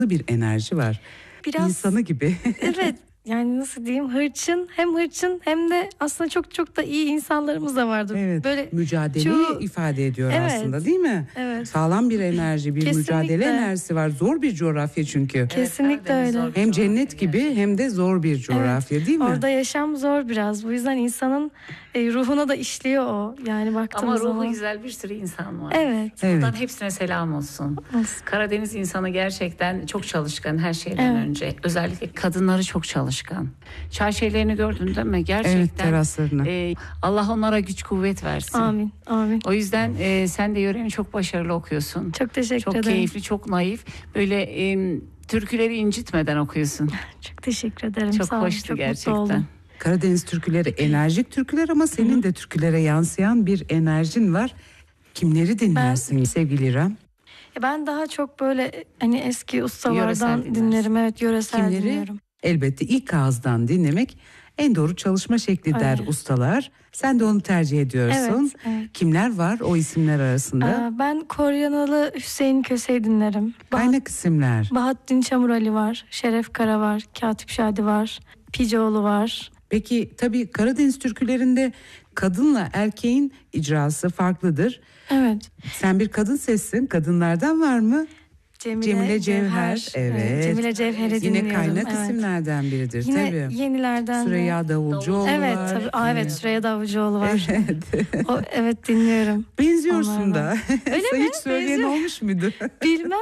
bir enerji var. Biraz İnsanı gibi. evet. Yani nasıl diyeyim, hem hırçın hem de aslında çok çok da iyi insanlarımız da vardır. Evet, Böyle mücadeleyi ifade ediyor Evet, aslında, değil mi? evet. Sağlam bir enerji, bir Kesinlikle. mücadele enerjisi var. Zor bir coğrafya çünkü. Kesinlikle Karadeniz öyle. zor bir Hem coğrafya cennet gibi gerçekten. hem de zor bir coğrafya, değil mi? Orada yaşam zor biraz. Bu yüzden insanın ruhuna da işliyor o. Yani Ama baktığımız ruhu zaman. güzel bir sürü insan var. Evet. Evet. Buradan hepsine selam olsun. Olsun. Karadeniz insanı gerçekten çok çalışkan her şeyden Evet. önce. Özellikle kadınları çok çalışkan. Çay şeylerini gördün değil mi? Gerçekten. Evet, teraslarını. Allah onlara güç kuvvet versin. Amin. Amin. O yüzden sen de yöreni çok başarılı okuyorsun. Çok teşekkür Çok ederim. keyifli, çok naif. Böyle türküleri incitmeden okuyorsun. Çok teşekkür ederim. Çok Sağ olun. hoştu Çok mutlu gerçekten. oldum. Karadeniz türküleri enerjik türküler ama senin de türkülere yansıyan bir enerjin var. Kimleri dinlersin sevgili İrem? Ben daha çok böyle hani eski Yöresel ustalardan dinlersin. dinlerim. Evet, yöresel Kimleri? dinliyorum. Elbette ilk ağızdan dinlemek en doğru çalışma şekli der Öyle. ustalar. Sen de onu tercih ediyorsun. Evet, evet. Kimler var o isimler arasında? Ben Koryanalı Hüseyin Köse'yi dinlerim. Kaynak isimler. Bahattin Çamurali var. Şeref Kara var. Katip Şadi var. Picoğlu var. Peki tabii Karadeniz türkülerinde kadınla erkeğin icrası farklıdır. Evet. Sen bir kadın sessin. Kadınlardan var mı? Cemile Cevher, evet. Cemile Cevher'i Yine dinliyorum. kaynak evet. isimlerden biridir Yine tabii. yenilerden de. Süreyya Davulcuoğlu Evet var. tabii. Evet, Süreyya Davulcuoğlu var. Evet. Evet, dinliyorum. Benziyorsun Onlardan. da. Öyle mi? Hiç söyleyen Benziyor. olmuş muydu? Bilmem.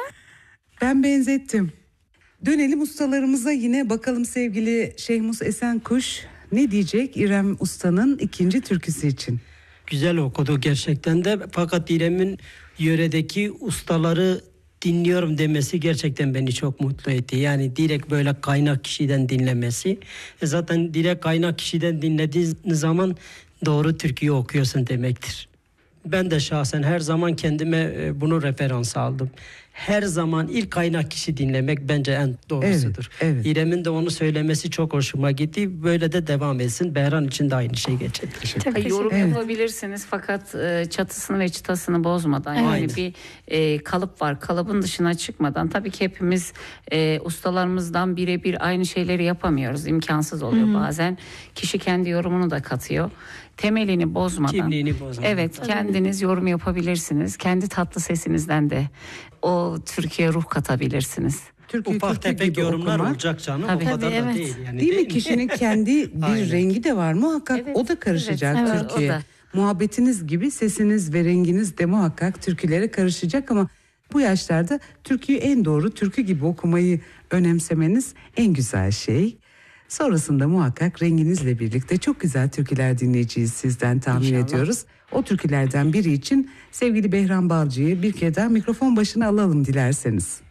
Ben benzettim. Dönelim ustalarımıza yine, bakalım sevgili Şehmus Esenkuş ne diyecek İrem Usta'nın ikinci türküsü için? Güzel okudu gerçekten de, fakat İrem'in yöredeki ustaları dinliyorum demesi gerçekten beni çok mutlu etti. Yani direkt böyle kaynak kişiden dinlemesi. Zaten direkt kaynak kişiden dinlediğin zaman doğru türküyü okuyorsun demektir. Ben de şahsen her zaman kendime bunu referans aldım. Her zaman ilk kaynak kişi dinlemek bence en doğrusudur. Evet, evet. İrem'in de onu söylemesi çok hoşuma gitti. Böyle de devam etsin. Behran için de aynı şey geçerli. Çok teşekkür Yorum ederim. yapabilirsiniz fakat çatısını ve çıtasını bozmadan, yani Aynen. bir kalıp var, kalıbın dışına çıkmadan. Tabii ki hepimiz ustalarımızdan birebir aynı şeyleri yapamıyoruz, imkansız oluyor bazen. Kişi kendi yorumunu da katıyor, temelini bozmadan. Kimliğini bozmadan. Evet, kendiniz yorum yapabilirsiniz, kendi tatlı sesinizden de o Türkiye ruh katabilirsiniz. Türküyü Ufak türkü tefek gibi yorumlar okumak. olacak canım. Tabii. O kadar Tabii, da evet. değil. Yani Değil mi? Kişinin kendi bir Aynen. rengi de var muhakkak. Evet, O da karışacak evet, türküye. o da. Muhabbetiniz gibi sesiniz ve renginiz de muhakkak türkülere karışacak ama bu yaşlarda türküyü en doğru türkü gibi okumayı önemsemeniz en güzel şey. Sonrasında muhakkak renginizle birlikte çok güzel türküler dinleyeceğiz sizden, tahmin İnşallah. ediyoruz. O türkülerden biri için sevgili Behram Balcı'yı bir kere daha mikrofon başına alalım dilerseniz.